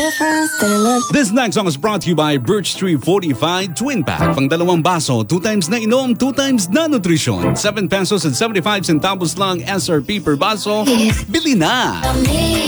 This next song is brought to you by Birch Tree Fortified Twin Pack. Pang dalawang baso, 2 times na inom, 2 times na nutrisyon. 7 pesos and 75 centavos lang SRP per baso. Bili na!